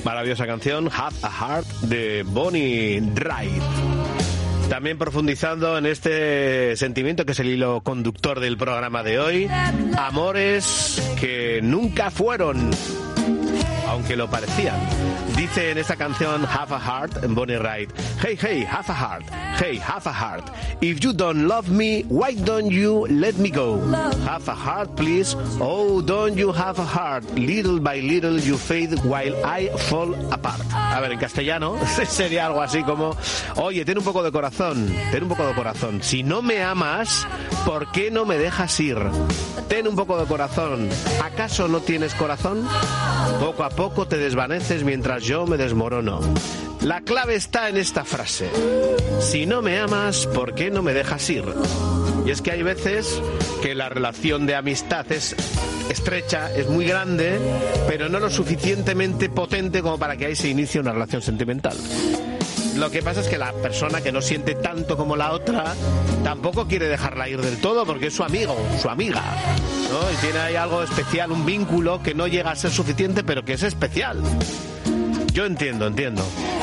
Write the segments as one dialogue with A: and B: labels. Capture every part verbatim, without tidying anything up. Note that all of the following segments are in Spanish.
A: Maravillosa canción, Have a Heart, de Bonnie Raitt. También profundizando en este sentimiento que es el hilo conductor del programa de hoy. Amores que nunca fueron, aunque lo parecían. Dice en esta canción Have a Heart, en Bonnie Raitt: Hey, hey, have a heart. Hey, have a heart. If you don't love me, why don't you let me go? Have a heart, please. Oh, don't you have a heart? Little by little you fade while I fall apart. A ver, en castellano sería algo así como: oye, ten un poco de corazón, ten un poco de corazón. Si no me amas, ¿por qué no me dejas ir? Ten un poco de corazón. ¿Acaso no tienes corazón? Poco a poco te desvaneces mientras yo me desmorono. La clave está en esta frase: si no me amas, ¿por qué no me dejas ir? Y es que hay veces que la relación de amistad es estrecha, es muy grande, pero no lo suficientemente potente como para que ahí se inicie una relación sentimental. Lo que pasa es que la persona que no siente tanto como la otra tampoco quiere dejarla ir del todo, porque es su amigo, su amiga, ¿no? Y tiene ahí algo especial, un vínculo que no llega a ser suficiente, pero que es especial. Yo entiendo, entiendo.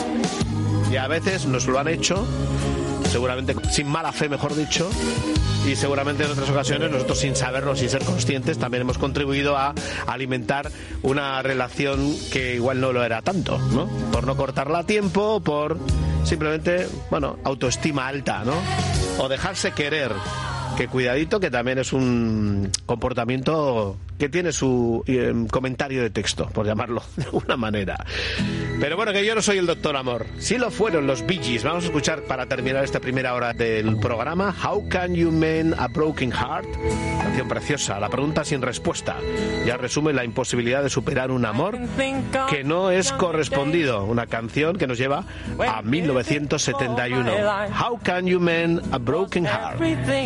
A: Y a veces nos lo han hecho, seguramente sin mala fe, mejor dicho, y seguramente en otras ocasiones nosotros, sin saberlo, sin ser conscientes, también hemos contribuido a alimentar una relación que igual no lo era tanto, ¿no? Por no cortarla a tiempo, por simplemente, bueno, autoestima alta, ¿no? O dejarse querer, que cuidadito, que también es un comportamiento que tiene su eh, comentario de texto, por llamarlo de alguna manera. Pero bueno, que yo no soy el doctor Amor. Sí lo fueron los Bee Gees. Vamos a escuchar para terminar esta primera hora del programa How Can You Mend a Broken Heart. Canción preciosa, la pregunta sin respuesta. Ya resume la imposibilidad de superar un amor que no es correspondido. Una canción que nos lleva a mil novecientos setenta y uno. How Can You Mend a Broken Heart.